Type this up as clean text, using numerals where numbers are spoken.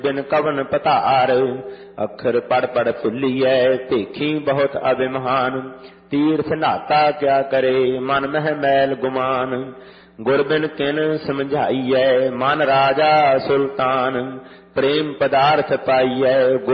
बिन कवन पतार। अखर पढ़ पढ़ भुलिए भेखी बहुत अभिमान। तीर्थ नाता क्या करे मन मह मैल गुमान। गुर बिन किन समझाइए मन राजा सुल्तान। प्रेम पदार्थ पाइए